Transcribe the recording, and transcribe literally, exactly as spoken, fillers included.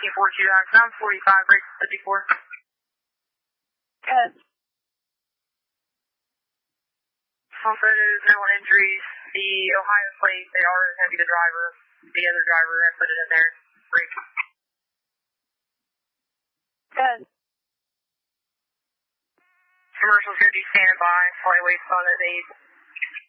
fifteen forty-two, I'm forty-five, break fifty-four. Good. Some photos, no injuries. The Ohio plate, they are going to be the driver. The other driver, I put it in there. Break. Good. Commercial's going to be standing by. Flyway on at eight.